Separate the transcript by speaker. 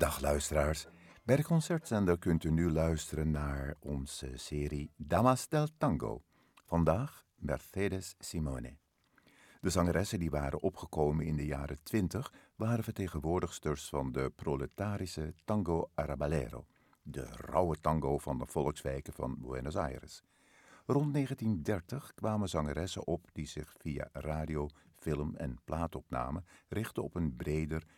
Speaker 1: Dag luisteraars. Bij de Concertzender kunt u nu luisteren naar onze serie Damas del Tango. Vandaag Mercedes Simone. De zangeressen die waren opgekomen in de jaren 20 waren vertegenwoordigsters van de proletarische tango arrabalero, de rauwe tango van de volkswijken van Buenos Aires. Rond 1930 kwamen zangeressen op die zich via radio, film en plaatopname richtten op een breder